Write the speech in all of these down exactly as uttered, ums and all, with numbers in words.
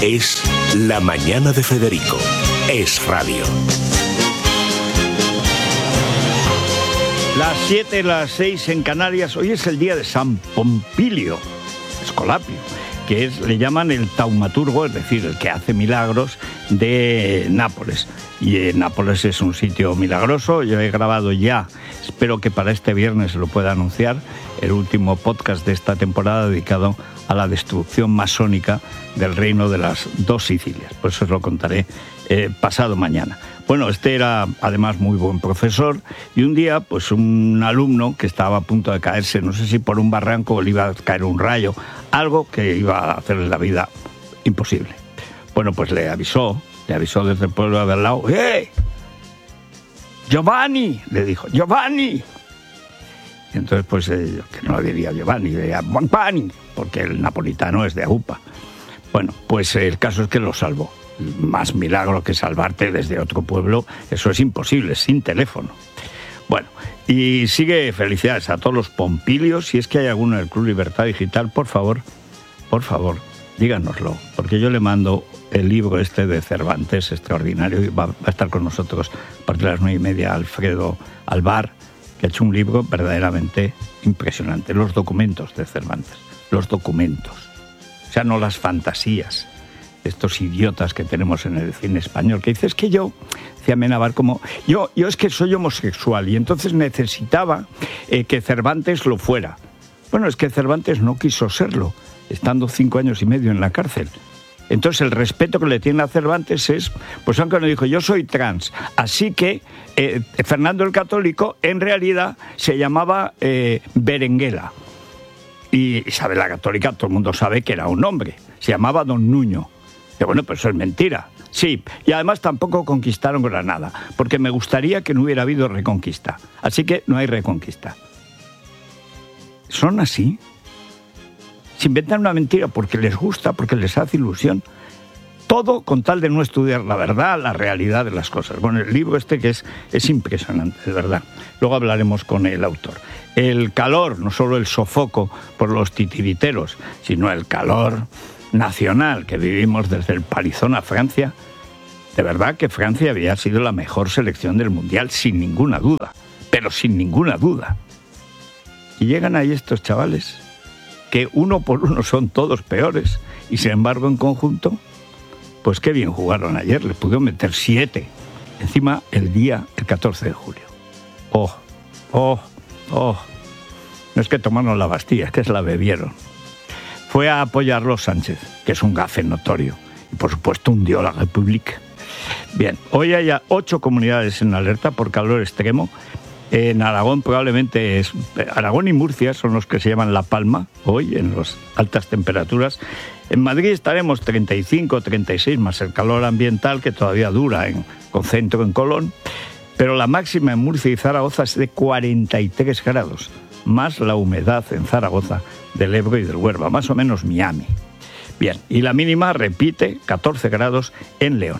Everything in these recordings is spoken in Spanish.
Es La Mañana de Federico. Es radio. Las siete, las seis en Canarias. Hoy es el día de San Pompilio Escolapio, que es, le llaman el taumaturgo, es decir, el que hace milagros de Nápoles. Y eh, Nápoles es un sitio milagroso. Yo he grabado ya, espero que para este viernes se lo pueda anunciar, el último podcast de esta temporada dedicado a la destrucción masónica del reino de las dos Sicilias. Por eso os lo contaré eh, pasado mañana. Bueno, este era además muy buen profesor y un día pues un alumno que estaba a punto de caerse, no sé si por un barranco o le iba a caer un rayo, algo que iba a hacerle la vida imposible. Bueno, pues le avisó, le avisó desde el pueblo de al lado. ¡Eh! ¡Giovanni! Le dijo, ¡Giovanni! Y entonces pues eh, que no diría Giovanni, diría Giovanni, porque el napolitano es de Aupa. Bueno, pues el caso es que lo salvó. Más milagro que salvarte desde otro pueblo, eso es imposible, sin teléfono. Bueno, y sigue felicidades a todos los Pompilios. Si es que hay alguno en el Club Libertad Digital, por favor, por favor, díganoslo, porque yo le mando el libro este de Cervantes, extraordinario, y va, va a estar con nosotros a partir de las nueve y media Alfredo Alvar, que ha hecho un libro verdaderamente impresionante, los documentos de Cervantes, los documentos, o sea, no las fantasías. Estos idiotas que tenemos en el cine español, que dices que yo, decía Amenábar, como yo, yo es que soy homosexual y entonces necesitaba eh, que Cervantes lo fuera. Bueno, es que Cervantes no quiso serlo, estando cinco años y medio en la cárcel. Entonces el respeto que le tiene a Cervantes es, pues aunque no dijo, yo soy trans, así que eh, Fernando el Católico en realidad se llamaba eh, Berenguela. Y Isabel la Católica, todo el mundo sabe que era un hombre, se llamaba Don Nuño. Que bueno, pero eso es mentira. Sí, y además tampoco conquistaron Granada, porque me gustaría que no hubiera habido reconquista. Así que no hay reconquista. ¿Son así? Se inventan una mentira porque les gusta, porque les hace ilusión. Todo con tal de no estudiar la verdad, la realidad de las cosas. Bueno, el libro este que es, es impresionante, de verdad. Luego hablaremos con el autor. El calor, no solo el sofoco por los titiriteros, sino el calor nacional que vivimos desde el palizón a Francia. De verdad que Francia había sido la mejor selección del Mundial, sin ninguna duda, pero sin ninguna duda. Y llegan ahí estos chavales, que uno por uno son todos peores, y sin embargo en conjunto, pues qué bien jugaron ayer, les pudieron meter siete, encima el día, el catorce de julio. Oh, oh, oh, no es que tomaron la Bastilla, es que se la bebieron. Fue a apoyarlo Sánchez, que es un gafe notorio, y por supuesto hundió la República. Bien, hoy hay ocho comunidades en alerta por calor extremo. En Aragón probablemente es... Aragón y Murcia son los que se llaman La Palma, hoy en las altas temperaturas. En Madrid estaremos treinta y cinco, treinta y seis, más el calor ambiental que todavía dura en concentro en Colón. Pero la máxima en Murcia y Zaragoza es de cuarenta y tres grados, más la humedad en Zaragoza del Ebro y del Huerva, más o menos Miami. Bien, y la mínima repite catorce grados en León.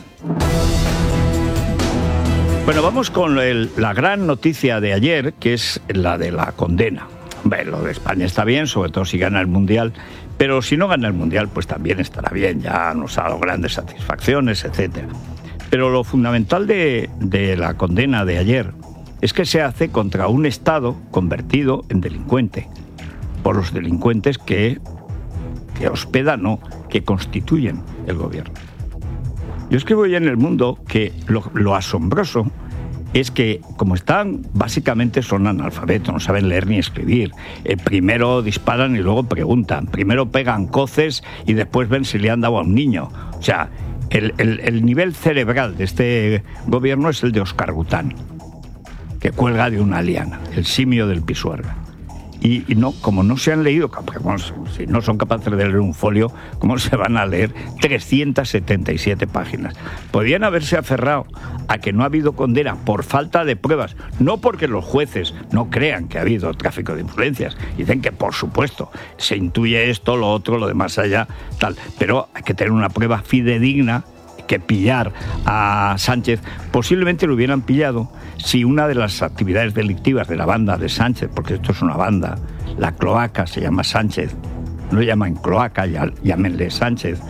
Bueno, vamos con el, la gran noticia de ayer, que es la de la condena. Bueno, lo de España está bien, sobre todo si gana el Mundial, pero si no gana el Mundial, pues también estará bien, ya nos ha dado grandes satisfacciones, etcétera. Pero lo fundamental de, de la condena de ayer es que se hace contra un Estado convertido en delincuente, por los delincuentes que, que hospedan, no, que constituyen el gobierno. Yo escribo ya en El Mundo que lo, lo asombroso es que, como están, básicamente son analfabetos, no saben leer ni escribir. Eh, primero disparan y luego preguntan. Primero pegan coces y después ven si le han dado a un niño. O sea, el, el, el nivel cerebral de este gobierno es el de Oscar Bután, que cuelga de una liana, el simio del Pisuerga. Y, y no, como no se han leído, bueno, si no son capaces de leer un folio, ¿cómo se van a leer trescientas setenta y siete páginas? Podrían haberse aferrado a que no ha habido condena por falta de pruebas, no porque los jueces no crean que ha habido tráfico de influencias. Dicen que, por supuesto, se intuye esto, lo otro, lo de más allá, tal. Pero hay que tener una prueba fidedigna que pillar a Sánchez. Posiblemente lo hubieran pillado si una de las actividades delictivas de la banda de Sánchez, porque esto es una banda, la cloaca se llama Sánchez, no llaman cloaca, ya, llámenle Sánchez,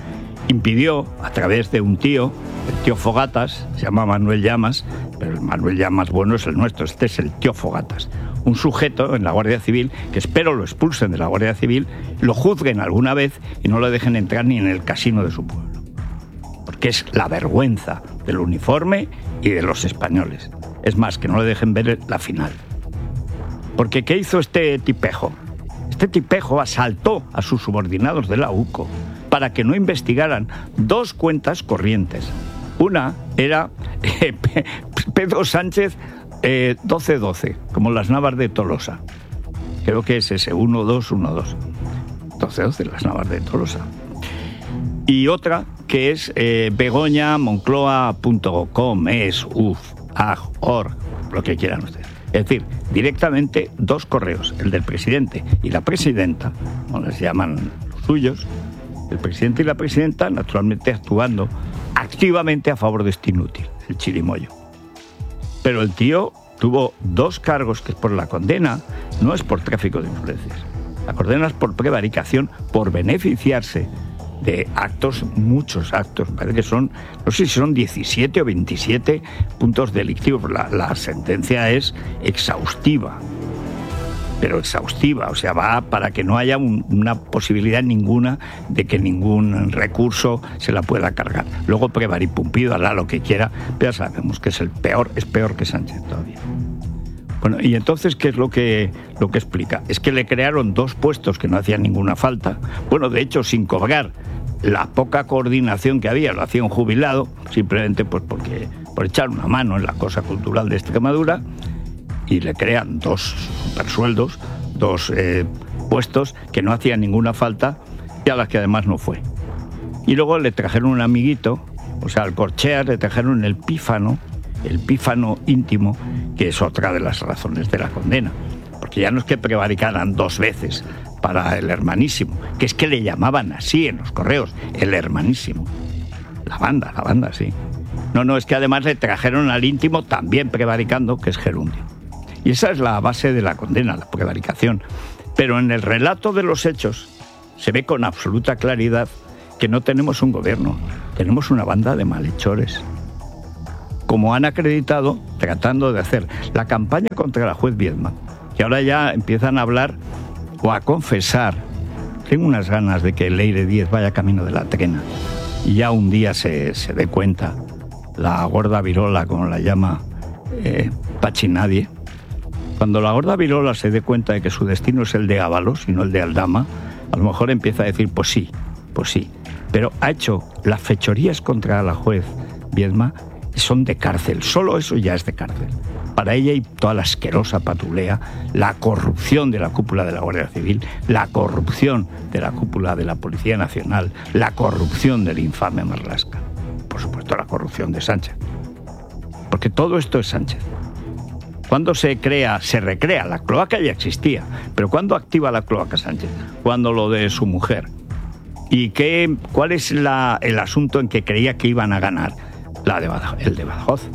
impidió, a través de un tío, el tío Fogatas, se llama Manuel Llamas, pero el Manuel Llamas bueno es el nuestro, este es el tío Fogatas. Un sujeto en la Guardia Civil, que espero lo expulsen de la Guardia Civil, lo juzguen alguna vez y no lo dejen entrar ni en el casino de su pueblo. Porque es la vergüenza del uniforme y de los españoles. Es más, que no le dejen ver la final. Porque ¿qué hizo este tipejo? Este tipejo asaltó a sus subordinados de la U C O para que no investigaran dos cuentas corrientes. Una era eh, Pedro Sánchez eh, doce doce, como las Navas de Tolosa. Creo que es ese, uno dos uno dos. doce doce, las Navas de Tolosa. Y otra que es eh, begoña moncloa punto com, es, uf, ag, org, lo que quieran ustedes. Es decir, directamente dos correos, el del presidente y la presidenta, como les llaman los suyos, el presidente y la presidenta, naturalmente actuando activamente a favor de este inútil, el chirimoyo. Pero el tío tuvo dos cargos que por la condena no es por tráfico de influencias. La condena es por prevaricación, por beneficiarse de actos, muchos actos, me parece que son, no sé si son diecisiete o veintisiete puntos delictivos. La, la sentencia es exhaustiva, pero exhaustiva, o sea, va para que no haya un, una posibilidad ninguna de que ningún recurso se la pueda cargar. Luego prevaripumpido, hará lo que quiera, pero ya sabemos que es el peor, es peor que Sánchez todavía. Bueno, y entonces, ¿qué es lo que, lo que explica? Es que le crearon dos puestos que no hacían ninguna falta. Bueno, de hecho, sin cobrar la poca coordinación que había, lo hacía un jubilado, simplemente pues porque por echar una mano en la cosa cultural de Extremadura, y le crean dos supersueldos, dos eh, puestos que no hacían ninguna falta y a las que además no fue. Y luego le trajeron un amiguito, o sea, al Corcheas le trajeron el pífano, el pífano íntimo, que es otra de las razones de la condena. Porque ya no es que prevaricaran dos veces para el hermanísimo, que es que le llamaban así en los correos, el hermanísimo. La banda, la banda, sí. No, no, es que además le trajeron al íntimo también prevaricando, que es gerundio. Y esa es la base de la condena, la prevaricación. Pero en el relato de los hechos se ve con absoluta claridad que no tenemos un gobierno, tenemos una banda de malhechores. Como han acreditado, tratando de hacer la campaña contra la juez Viedma, que ahora ya empiezan a hablar o a confesar. Tengo unas ganas de que Leire Díez vaya camino de la trena y ya un día se, se dé cuenta, la gorda virola, como la llama eh, Pachinadie. Cuando la gorda virola se dé cuenta de que su destino es el de Ábalos y no el de Aldama, a lo mejor empieza a decir, pues sí, pues sí. Pero ha hecho las fechorías contra la juez Viedma, son de cárcel, solo eso ya es de cárcel. Para ella y toda la asquerosa patulea, la corrupción de la cúpula de la Guardia Civil, la corrupción de la cúpula de la Policía Nacional, la corrupción del infame Marlaska. Por supuesto, la corrupción de Sánchez. Porque todo esto es Sánchez. ¿Cuándo se crea, se recrea? La cloaca ya existía, pero ¿cuándo activa la cloaca Sánchez? Cuando lo de su mujer. ¿Y qué, cuál es la, el asunto en que creía que iban a ganar? La de Badajoz, el de Badajoz.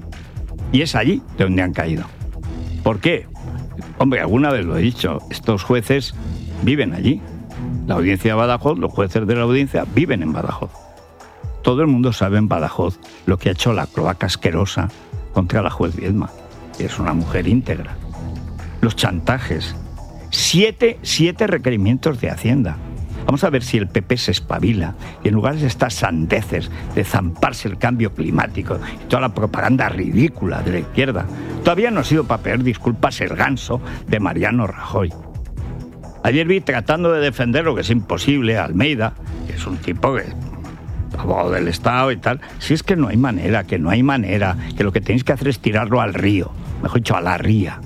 Y es allí de donde han caído. ¿Por qué? Hombre, alguna vez lo he dicho, estos jueces viven allí. La audiencia de Badajoz, los jueces de la audiencia viven en Badajoz. Todo el mundo sabe en Badajoz lo que ha hecho la cloaca asquerosa contra la juez Viedma, que es una mujer íntegra. Los chantajes. Siete, siete requerimientos de Hacienda. Vamos a ver si el P P se espabila y en lugar de estas sandeces de zamparse el cambio climático y toda la propaganda ridícula de la izquierda, todavía no ha sido para pedir disculpas el ganso de Mariano Rajoy. Ayer vi, tratando de defender lo que es imposible, a Almeida, que es un tipo que abogado del Estado y tal, si es que no hay manera, que no hay manera, que lo que tenéis que hacer es tirarlo al río, mejor dicho, a la ría.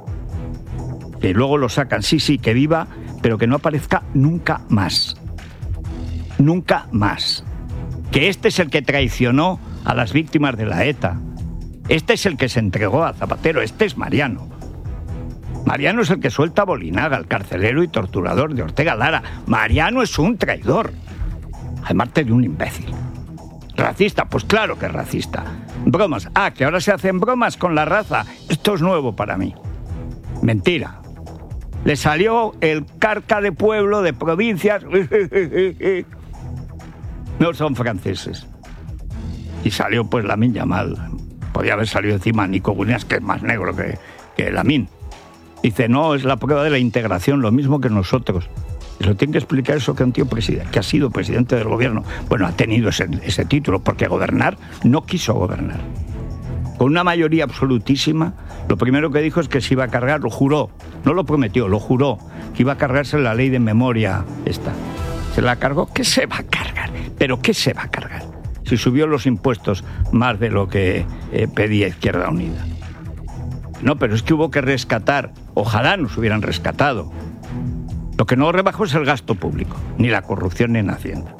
Que luego lo sacan, sí, sí, que viva, pero que no aparezca nunca más. Nunca más. Que este es el que traicionó a las víctimas de la ETA. Este es el que se entregó a Zapatero. Este es Mariano. Mariano es el que suelta a Bolinaga, el carcelero y torturador de Ortega Lara. Mariano es un traidor. Además de un imbécil. ¿Racista? Pues claro que es racista. Bromas. Ah, que ahora se hacen bromas con la raza. Esto es nuevo para mí. Mentira. Le salió el carca de pueblo, de provincias. no son franceses. Y salió pues Lamine Yamal. Podía haber salido encima Nico Williams, que es más negro que, que Lamine. Dice, no, es la prueba de la integración, lo mismo que nosotros. Y lo tiene que explicar eso que un tío presidente, que ha sido presidente del gobierno. Bueno, ha tenido ese, ese título, porque gobernar no quiso gobernar. Con una mayoría absolutísima, lo primero que dijo es que se iba a cargar, lo juró, no lo prometió, lo juró, que iba a cargarse la ley de memoria esta. ¿Se la cargó? ¿Qué se va a cargar? ¿Pero qué se va a cargar? Si subió los impuestos más de lo que eh, pedía Izquierda Unida. No, pero es que hubo que rescatar, ojalá nos hubieran rescatado. Lo que no rebajó es el gasto público, ni la corrupción en Hacienda.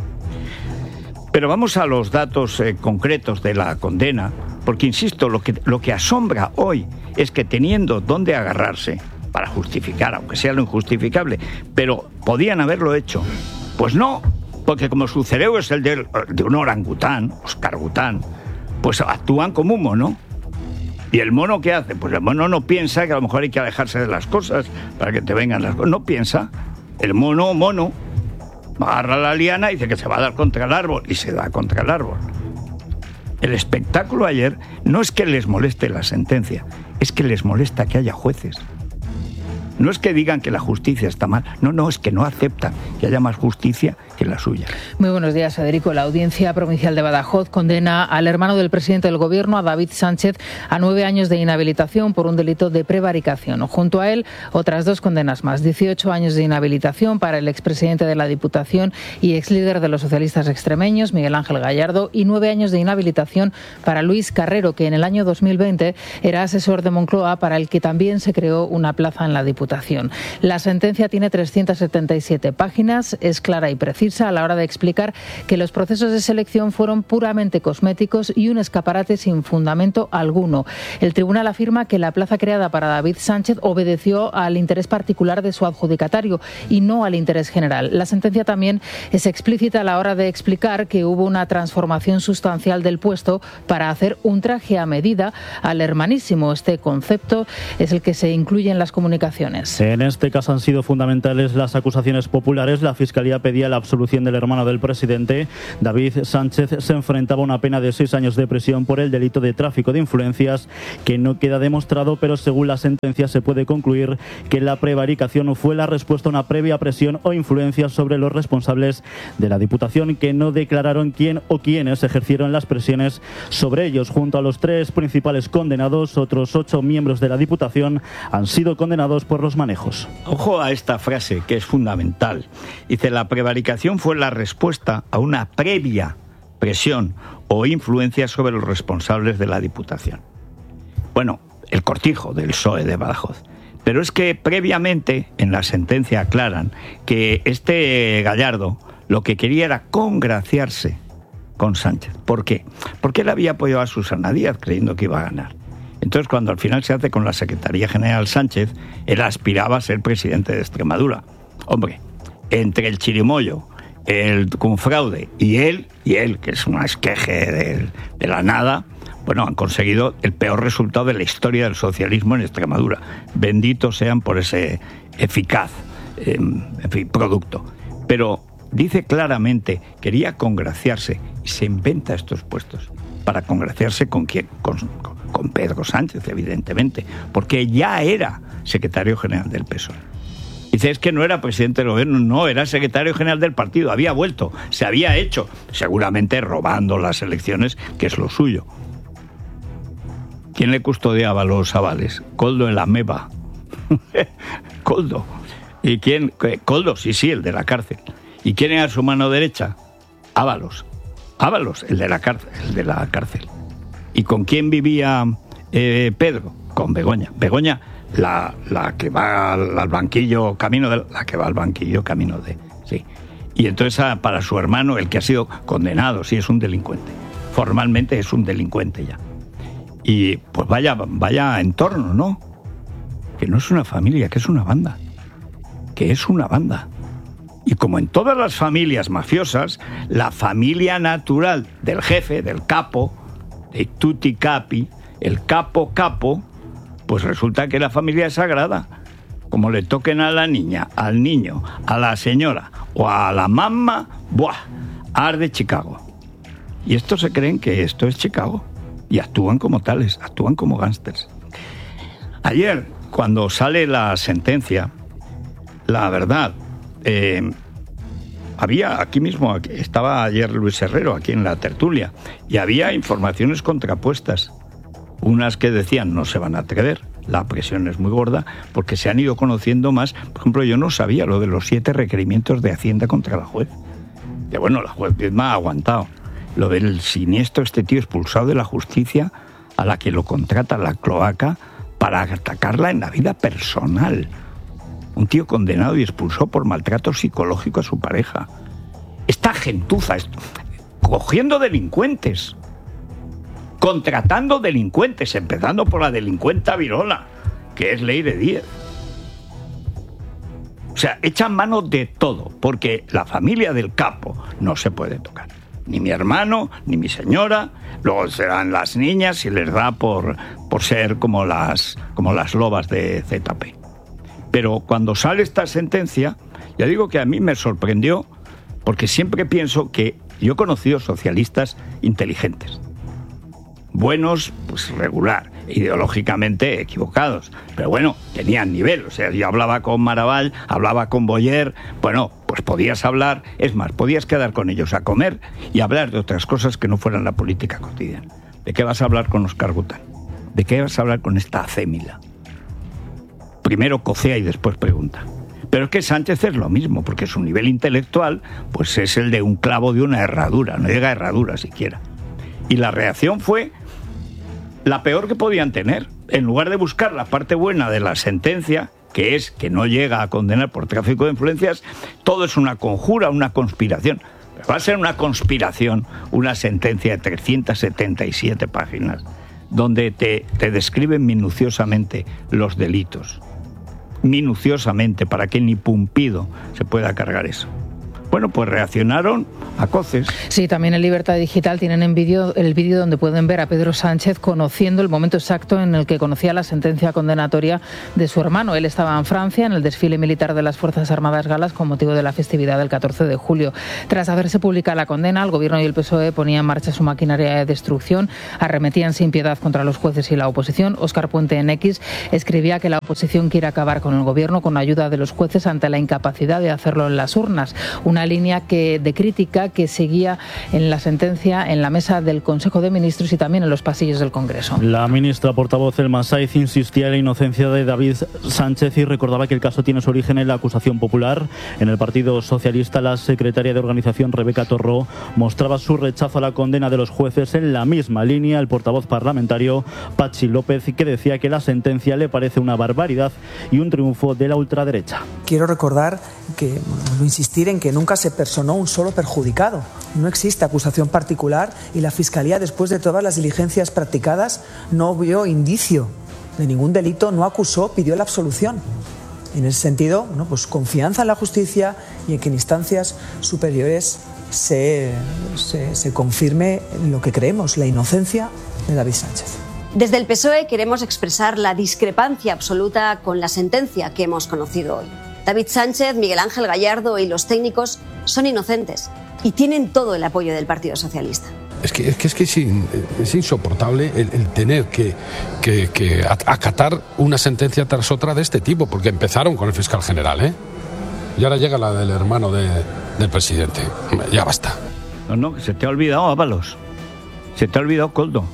Pero vamos a los datos eh, concretos de la condena, porque, insisto, lo que, lo que asombra hoy es que teniendo dónde agarrarse para justificar, aunque sea lo injustificable, pero podían haberlo hecho, pues no, porque como su cerebro es el de, de un orangután, Oscar Gután, pues actúan como un mono. ¿Y el mono qué hace? Pues el mono no piensa que a lo mejor hay que alejarse de las cosas para que te vengan las cosas. No piensa. El mono, mono, agarra la liana y dice que se va a dar contra el árbol. Y se da contra el árbol. El espectáculo ayer no es que les moleste la sentencia, es que les molesta que haya jueces. No es que digan que la justicia está mal, no, no, es que no aceptan que haya más justicia que la suya. Muy buenos días, Federico. La Audiencia Provincial de Badajoz condena al hermano del presidente del Gobierno, a David Sánchez, a nueve años de inhabilitación por un delito de prevaricación. Junto a él, otras dos condenas más. dieciocho años de inhabilitación para el expresidente de la Diputación y exlíder de los socialistas extremeños, Miguel Ángel Gallardo, y nueve años de inhabilitación para Luis Carrero, que en el año dos mil veinte era asesor de Moncloa, para el que también se creó una plaza en la Diputación. La sentencia tiene trescientas setenta y siete páginas, es clara y precisa a la hora de explicar que los procesos de selección fueron puramente cosméticos y un escaparate sin fundamento alguno. El tribunal afirma que la plaza creada para David Sánchez obedeció al interés particular de su adjudicatario y no al interés general. La sentencia también es explícita a la hora de explicar que hubo una transformación sustancial del puesto para hacer un traje a medida al hermanísimo. Este concepto es el que se incluye en las comunicaciones. En este caso han sido fundamentales las acusaciones populares. La Fiscalía pedía la absolución del hermano del presidente. David Sánchez se enfrentaba a una pena de seis años de prisión por el delito de tráfico de influencias, que no queda demostrado, pero según la sentencia se puede concluir que la prevaricación fue la respuesta a una previa presión o influencia sobre los responsables de la Diputación, que no declararon quién o quiénes ejercieron las presiones sobre ellos. Junto a los tres principales condenados, otros ocho miembros de la Diputación han sido condenados por los manejos. Ojo a esta frase, que es fundamental. Dice, la prevaricación fue la respuesta a una previa presión o influencia sobre los responsables de la Diputación. Bueno, el cortijo del P S O E de Badajoz. Pero es que previamente en la sentencia aclaran que este Gallardo lo que quería era congraciarse con Sánchez. ¿Por qué? Porque él había apoyado a Susana Díaz creyendo que iba a ganar. Entonces, cuando al final se hace con la Secretaría General Sánchez, él aspiraba a ser presidente de Extremadura. Hombre, entre el chirimoyo, el confraude y él, y él, que es un esqueje de, de la nada, bueno, han conseguido el peor resultado de la historia del socialismo en Extremadura. Benditos sean por ese eficaz eh, en fin, producto. Pero dice claramente, quería congraciarse y se inventa estos puestos. ¿Para congraciarse con quién? Con, con, con Pedro Sánchez, evidentemente, porque ya era secretario general del P S O E. Dice, es que no era presidente del gobierno, no, era secretario general del partido, había vuelto, se había hecho, seguramente robando las elecciones, que es lo suyo. ¿Quién le custodiaba los avales? Koldo en la Meva. Koldo. ¿Y quién? Koldo, sí, sí, el de la cárcel. ¿Y quién era su mano derecha? Ábalos. Ábalos, el de la cárcel. El de la cárcel. ¿Y con quién vivía eh, Pedro? Con Begoña. Begoña, la, la que va al, al banquillo camino de... La que va al banquillo camino de... Sí. Y entonces para su hermano, el que ha sido condenado, sí, es un delincuente. Formalmente es un delincuente ya. Y pues vaya, vaya entorno, ¿no? Que no es una familia, que es una banda. Que es una banda. Y como en todas las familias mafiosas, la familia natural del jefe, del capo, de tutti capi, el capo capo, pues resulta que la familia es sagrada. Como le toquen a la niña, al niño, a la señora o a la mamá, ¡buah! arde Chicago. Y estos se creen que esto es Chicago. Y actúan como tales, actúan como gángsters. Ayer, cuando sale la sentencia, la verdad, eh, había aquí mismo, estaba ayer Luis Herrero, aquí en la tertulia, y había informaciones contrapuestas. Unas que decían no se van a atrever, la presión es muy gorda, porque se han ido conociendo más. Por ejemplo, yo no sabía lo de los siete requerimientos de Hacienda contra la juez. Que bueno, la juez misma ha aguantado. Lo del siniestro, este tío expulsado de la justicia, a la que lo contrata la cloaca para atacarla en la vida personal. Un tío condenado y expulsado por maltrato psicológico a su pareja. Esta gentuza, cogiendo delincuentes, contratando delincuentes, empezando por la delincuenta Virola, que es Leire Díez. O sea, echan mano de todo, porque la familia del capo no se puede tocar. Ni mi hermano, ni mi señora. Luego serán las niñas y les da por, por ser como las, como las lobas de Z P. Pero cuando sale esta sentencia, ya digo que a mí me sorprendió, porque siempre pienso que yo he conocido socialistas inteligentes. Buenos, pues regular, ideológicamente equivocados. Pero bueno, tenían nivel. O sea, yo hablaba con Maravall, hablaba con Boyer. Bueno, pues podías hablar, es más, podías quedar con ellos a comer y hablar de otras cosas que no fueran la política cotidiana. ¿De qué vas a hablar con Óscar Gután? ¿De qué vas a hablar con esta acémila? Primero cocea y después pregunta. Pero es que Sánchez es lo mismo, porque su nivel intelectual pues es el de un clavo de una herradura, no llega a herradura siquiera. Y la reacción fue la peor que podían tener. En lugar de buscar la parte buena de la sentencia, que es que no llega a condenar por tráfico de influencias, todo es una conjura, una conspiración. Pero va a ser una conspiración, una sentencia de trescientas setenta y siete páginas, donde te, te describen minuciosamente los delitos. Minuciosamente, para que ni Pumpido se pueda cargar eso. Bueno, pues reaccionaron a coces. Sí, también en Libertad Digital tienen en vídeo el vídeo donde pueden ver a Pedro Sánchez conociendo el momento exacto en el que conocía la sentencia condenatoria de su hermano. Él estaba en Francia en el desfile militar de las Fuerzas Armadas galas con motivo de la festividad del catorce de julio. Tras haberse publicada la condena, el Gobierno y el P S O E ponían en marcha su maquinaria de destrucción, arremetían sin piedad contra los jueces y la oposición. Óscar Puente en X escribía que la oposición quiere acabar con el Gobierno con ayuda de los jueces ante la incapacidad de hacerlo en las urnas. Una línea que, de crítica que seguía en la sentencia en la mesa del Consejo de Ministros y también en los pasillos del Congreso. La ministra portavoz Elma Saiz insistía en la inocencia de David Sánchez y recordaba que el caso tiene su origen en la acusación popular. En el Partido Socialista, la secretaria de organización Rebeca Torró mostraba su rechazo a la condena de los jueces. En la misma línea, el portavoz parlamentario Patxi López, que decía que la sentencia le parece una barbaridad y un triunfo de la ultraderecha. Quiero recordar que, bueno, insistir en que nunca se personó un solo perjudicado. No existe acusación particular y la Fiscalía, después de todas las diligencias practicadas, no vio indicio de ningún delito, no acusó, pidió la absolución. En ese sentido, bueno, pues confianza en la justicia y en que en instancias superiores se, se, se confirme lo que creemos, la inocencia de David Sánchez. Desde el P S O E queremos expresar la discrepancia absoluta con la sentencia que hemos conocido hoy. David Sánchez, Miguel Ángel Gallardo y los técnicos son inocentes y tienen todo el apoyo del Partido Socialista. Es que es, que es, que es, in, es insoportable el, el tener que, que, que acatar una sentencia tras otra de este tipo, porque empezaron con el fiscal general, ¿eh? Y ahora llega la del hermano de, del presidente. Ya basta. No, no, se te ha olvidado, Ábalos. Se te ha olvidado Koldo.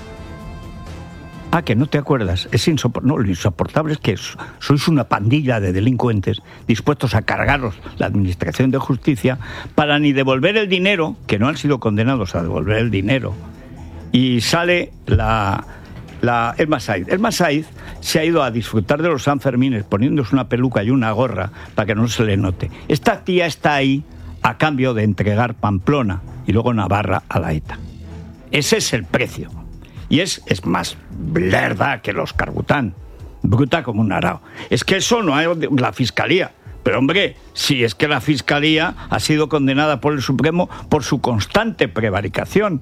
Ah, que no te acuerdas. Es insoportable. No, lo insoportable es que sois una pandilla de delincuentes dispuestos a cargaros la administración de justicia para ni devolver el dinero, que no han sido condenados a devolver el dinero. Y sale la, la Elma Saiz. Elma Saiz se ha ido a disfrutar de los Sanfermines poniéndose una peluca y una gorra para que no se le note. Esta tía está ahí a cambio de entregar Pamplona y luego Navarra a la ETA. Ese es el precio. Y es, es más lerda que los Gután, bruta como un arao. Es que eso no hay la Fiscalía. Pero hombre, si es que la Fiscalía ha sido condenada por el Supremo por su constante prevaricación.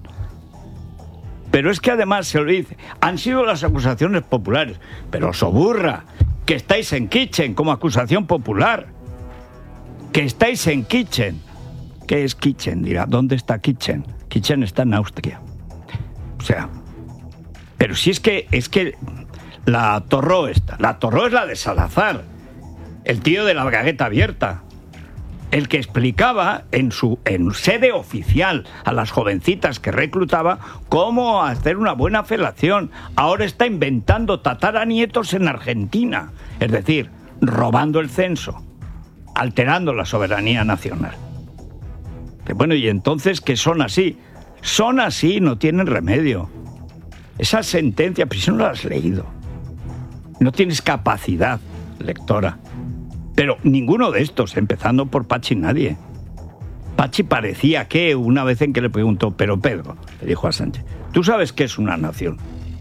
Pero es que además, se lo dice, han sido las acusaciones populares. Pero os aburra que estáis en Kitchen como acusación popular. Que estáis en Kitchen. ¿Qué es Kitchen? Dirá, ¿dónde está Kitchen? Kitchen está en Austria. O sea, pero si es que es que la Torró esta, la Torró es la de Salazar, el tío de la bragueta abierta, el que explicaba en su en sede oficial a las jovencitas que reclutaba cómo hacer una buena felación. Ahora está inventando tataranietos en Argentina, es decir, robando el censo, alterando la soberanía nacional. Bueno, y entonces, ¿qué son así? Son así, no tienen remedio. Esa sentencia, pues no la has leído. No tienes capacidad lectora. Pero ninguno de estos, empezando por Pachi nadie. Pachi parecía que, una vez en que le preguntó, pero Pedro, le dijo a Sánchez, ¿tú sabes qué es una nación?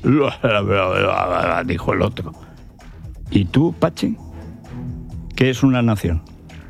Dijo el otro. ¿Y tú, Pachi? ¿Qué es una nación?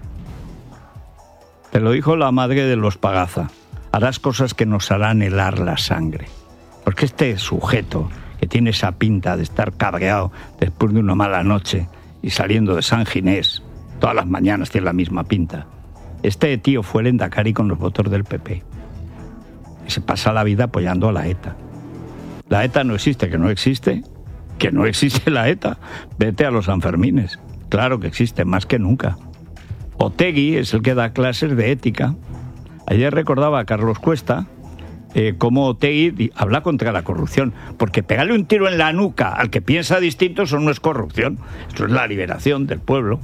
Te lo dijo la madre de los Pagaza. Harás cosas que nos harán helar la sangre. Porque este sujeto, que tiene esa pinta de estar cabreado después de una mala noche y saliendo de San Ginés, todas las mañanas tiene la misma pinta. Este tío fue el Endacari con los votos del P P. Y se pasa la vida apoyando a la ETA. La ETA no existe, que no existe, que no existe la ETA. Vete a los Sanfermines. Claro que existe, más que nunca. Otegi es el que da clases de ética. Ayer recordaba a Carlos Cuesta eh, cómo Otegi habla contra la corrupción, porque pegarle un tiro en la nuca al que piensa distinto eso no es corrupción, eso es la liberación del pueblo.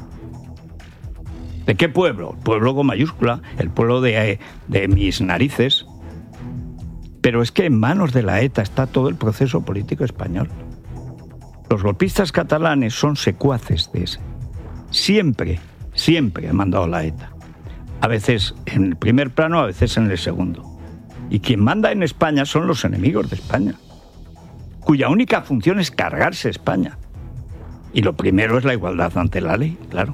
¿De qué pueblo? El pueblo con mayúscula, el pueblo de, de mis narices. Pero es que en manos de la ETA está todo el proceso político español. Los golpistas catalanes son secuaces de ese. Siempre, siempre ha mandado la ETA. A veces en el primer plano, a veces en el segundo. Y quien manda en España son los enemigos de España, cuya única función es cargarse España. Y lo primero es la igualdad ante la ley, claro.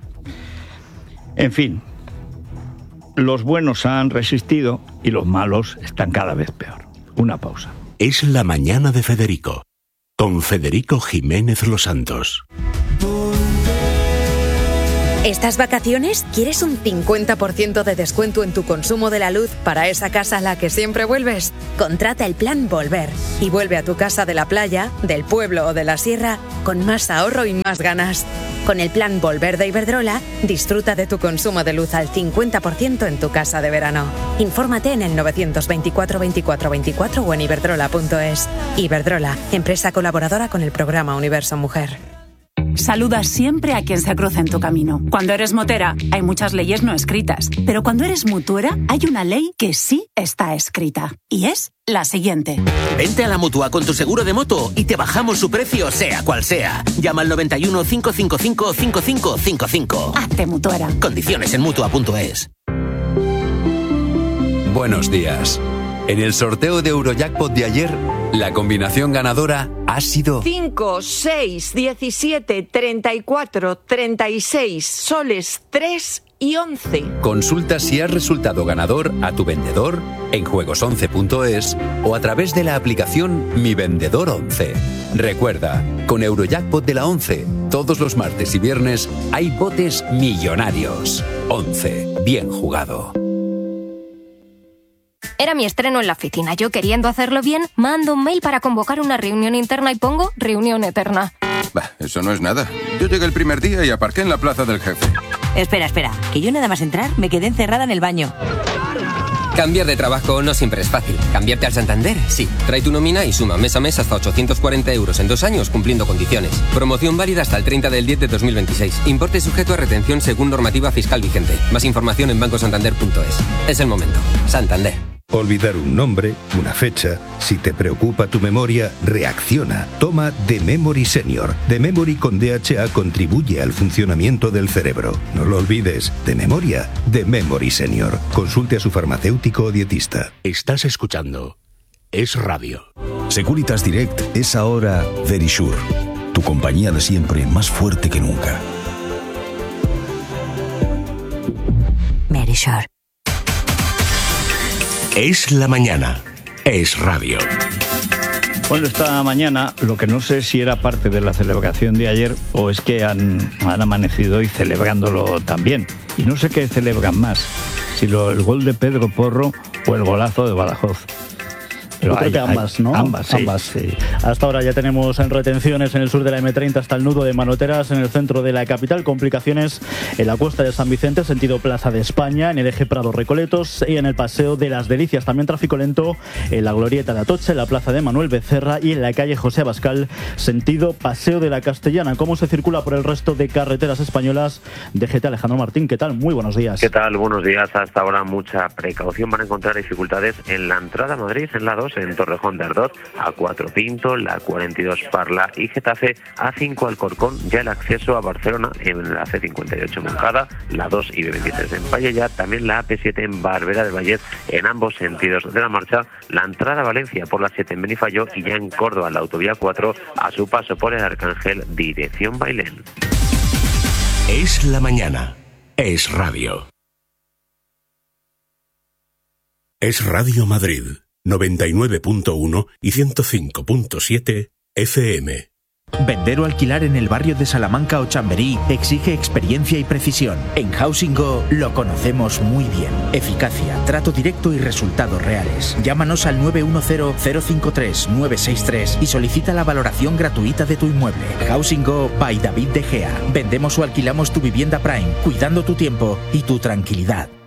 En fin, los buenos han resistido y los malos están cada vez peor. Una pausa. Es la mañana de Federico, con Federico Jiménez Los Santos. ¿Estas vacaciones quieres un cincuenta por ciento de descuento en tu consumo de la luz para esa casa a la que siempre vuelves? Contrata el plan Volver y vuelve a tu casa de la playa, del pueblo o de la sierra con más ahorro y más ganas. Con el plan Volver de Iberdrola, disfruta de tu consumo de luz al cincuenta por ciento en tu casa de verano. Infórmate en el novecientos veinticuatro veinticuatro veinticuatro o en iberdrola punto es. Iberdrola, empresa colaboradora con el programa Universo Mujer. Saluda siempre a quien se cruza en tu camino. Cuando eres motera, hay muchas leyes no escritas. Pero cuando eres mutuera, hay una ley que sí está escrita. Y es la siguiente. Vente a la Mutua con tu seguro de moto y te bajamos su precio, sea cual sea. Llama al noventa y uno, cinco cinco cinco, cinco cinco cinco cinco. Hazte mutuera. Condiciones en mutua punto es. Buenos días. En el sorteo de Eurojackpot de ayer, la combinación ganadora ha sido cinco, seis, diecisiete, treinta y cuatro, treinta y seis, soles tres y once. Consulta si has resultado ganador a tu vendedor en juegos once punto es o a través de la aplicación Mi Vendedor once. Recuerda, con Eurojackpot de la once, todos los martes y viernes hay botes millonarios. once. Bien jugado. Era mi estreno en la oficina. Yo, queriendo hacerlo bien, mando un mail para convocar una reunión interna y pongo reunión eterna. Bah, eso no es nada. Yo llegué el primer día y aparqué en la plaza del jefe. Espera, espera, que yo nada más entrar me quedé encerrada en el baño. Cambiar de trabajo no siempre es fácil. ¿Cambiarte al Santander? Sí. Trae tu nómina y suma mes a mes hasta ochocientos cuarenta euros en dos años cumpliendo condiciones. Promoción válida hasta el treinta del diez de dos mil veintiséis. Importe sujeto a retención según normativa fiscal vigente. Más información en banco santander punto es. Es el momento. Santander. Olvidar un nombre, una fecha. Si te preocupa tu memoria, reacciona. Toma The Memory Senior. The Memory con D H A contribuye al funcionamiento del cerebro. No lo olvides. De memoria, The Memory Senior. Consulte a su farmacéutico o dietista. Estás escuchando Es Radio. Securitas Direct es ahora Verisure. Tu compañía de siempre más fuerte que nunca. Verisure. Es la mañana. Es Radio. Bueno, esta mañana, lo que no sé si era parte de la celebración de ayer o es que han, han amanecido hoy celebrándolo también. Y no sé qué celebran más, si lo, el gol de Pedro Porro o el golazo de Badajoz. Pero Yo creo hay, que ambas, ¿no? Ambas, sí, ambas. Sí. Hasta ahora ya tenemos en retenciones en el sur de la eme treinta hasta el nudo de Manoteras, en el centro de la capital, complicaciones en la costa de San Vicente, sentido Plaza de España, en el eje Prado-Recoletos y en el Paseo de las Delicias. También tráfico lento en la Glorieta de Atocha, en la Plaza de Manuel Becerra y en la calle José Abascal, sentido Paseo de la Castellana. ¿Cómo se circula por el resto de carreteras españolas? D G T Alejandro Martín, ¿qué tal? Muy buenos días. ¿Qué tal? Buenos días. Hasta ahora mucha precaución. Van a encontrar dificultades en la entrada a Madrid, en la dos, en Torrejón de Ardoz, A cuatro Pinto, la cuarenta y dos Parla y Getafe, A cinco Alcorcón, ya el acceso a Barcelona en la C cincuenta y ocho Moncada, la dos y B veintitrés en Pallejà, también la A P siete en Barbera del Vallès en ambos sentidos de la marcha, la entrada a Valencia por la siete en Benifayó y ya en Córdoba la autovía cuatro a su paso por el Arcángel, dirección Bailén. Es la mañana. Es radio. Es Radio Madrid. noventa y nueve punto uno y ciento cinco punto siete F M. Vender o alquilar en el barrio de Salamanca o Chamberí exige experiencia y precisión. En Housing Go lo conocemos muy bien. Eficacia, trato directo y resultados reales. Llámanos al nueve uno cero, cero cinco tres, nueve seis tres y solicita la valoración gratuita de tu inmueble. Housing Go by David De Gea. Vendemos o alquilamos tu vivienda Prime, cuidando tu tiempo y tu tranquilidad.